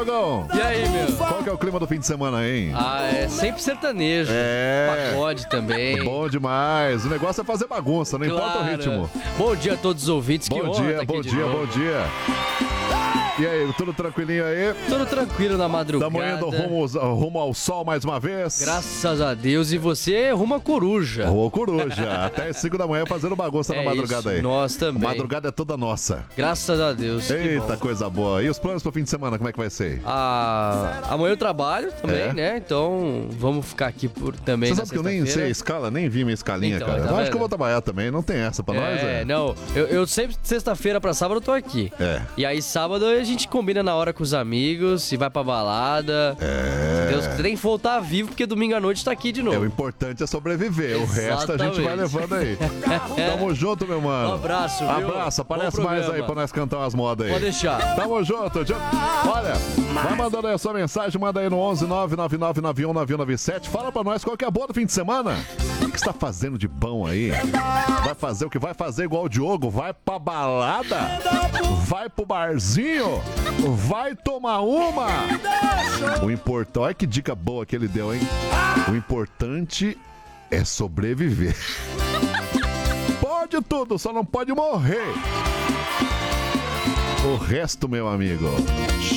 Diogão. E aí, meu? Qual que é o clima do fim de semana, hein? É sempre sertanejo. Pagode também. Bom demais. O negócio é fazer bagunça, não importa o ritmo. Bom dia a todos os ouvintes. Bom dia. E aí, tudo tranquilinho aí? Tudo tranquilo na madrugada. Estamos indo rumo ao sol mais uma vez. Graças a Deus. E você rumo à coruja. Ô, coruja. Até as 5 da manhã fazendo bagunça na madrugada isso, aí. Nós também. Madrugada é toda nossa. Graças a Deus. Eita, coisa boa. E os planos pro fim de semana, como é que vai ser? Amanhã eu trabalho também, né? Então vamos ficar aqui também. Você sabe que eu nem sei a escala, nem vi minha escalinha, então, cara. Tá eu acho que eu vou trabalhar também, não tem essa pra nós, não. Eu sempre, sexta-feira pra sábado, eu tô aqui. E aí, sábado, a gente combina na hora com os amigos e vai pra balada. Se Deus quiser, tem que voltar vivo, porque domingo à noite tá aqui de novo. O importante é sobreviver, o resto a gente vai levando aí. Tamo junto, meu mano. Um abraço, viu? Abraço, aparece mais aí pra nós cantar umas modas aí. Pode deixar. Tamo junto. Olha, vai mandando aí a sua mensagem, manda aí no 11999919197. Fala pra nós qual que é a boa do fim de semana. O que você tá fazendo de bom aí? Vai fazer o que vai fazer igual o Diogo? Vai pra balada? Vai pro barzinho? Vai tomar uma? O importante... Olha que dica boa que ele deu, hein? O importante é sobreviver. Pode tudo, só não pode morrer. O resto, meu amigo...